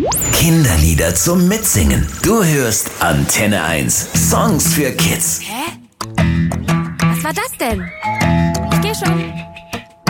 Kinderlieder zum Mitsingen. Du hörst Antenne 1. Songs für Kids. Hä? Was war das denn? Ich geh schon.